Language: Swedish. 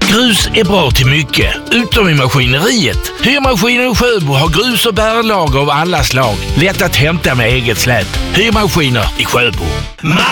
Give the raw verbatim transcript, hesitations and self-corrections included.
Grus är bra till mycket, utom i maskineriet. Hyrmaskinen i Sjöbo har grus och bärlager av alla slag. Lätt att hämta med eget släp. Hyrmaskiner i Sjöbo.